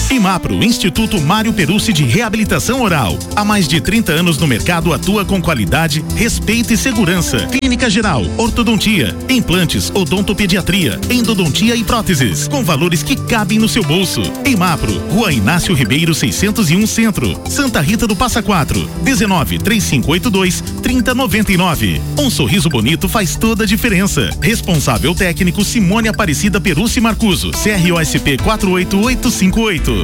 Imapro, Instituto Mário Perucci de Reabilitação Oral. Há mais de 30 anos no mercado, atua com qualidade, respeito e segurança. Clínica geral, ortodontia, implantes, odontopediatria, endodontia e próteses, com valores que cabem no seu bolso. Imapro, Rua Inácio Ribeiro 601 Centro, Santa Rita do Passa Quatro, 19-3582-3099. Um sorriso bonito faz toda a diferença. Responsável técnico Simone Aparecida Perucci Marcuso, CROSP 48858.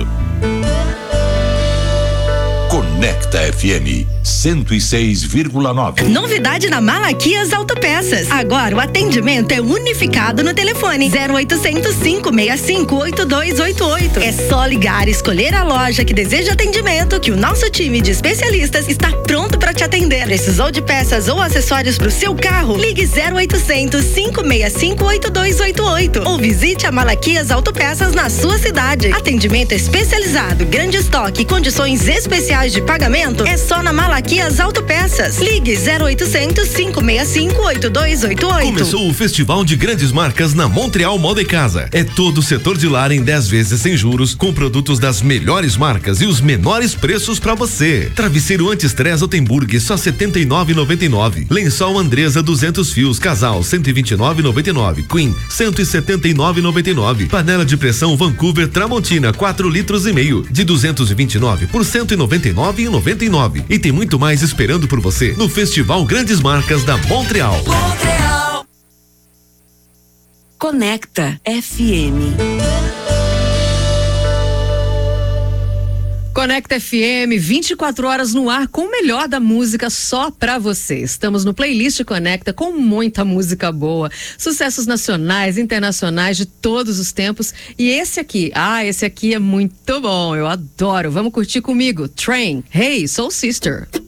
Conecta FM 106,9. Novidade na Malaquias Autopeças. Agora o atendimento é unificado no telefone 0800 565 8288. É só ligar e escolher a loja que deseja atendimento, que o nosso time de especialistas está pronto para te atender. Precisou de peças ou acessórios para o seu carro? Ligue 0800 565 8288 ou visite a Malaquias Autopeças na sua cidade. Atendimento especializado, grande estoque e condições especiais de pagamento é só na Malaquias Autopeças. Ligue 0800 565 8288. Começou o Festival de Grandes Marcas na Montreal Moda e Casa. É todo o setor de lar em 10 vezes sem juros, com produtos das melhores marcas e os menores preços para você. Travesseiro anti-estresse Altenburg só R$ 79,99. Lençol Andresa 200 fios casal 129,99. Queen 179,99. Panela de pressão Vancouver Tramontina 4 litros e meio de 229 por 199,99. E tem muito mais esperando por você no Festival Grandes Marcas da Montreal. Conecta FM. Conecta FM, 24 horas no ar com o melhor da música só pra você. Estamos no Playlist Conecta com muita música boa, sucessos nacionais, internacionais de todos os tempos. E esse aqui é muito bom, eu adoro. Vamos curtir comigo. Train, Hey Soul Sister.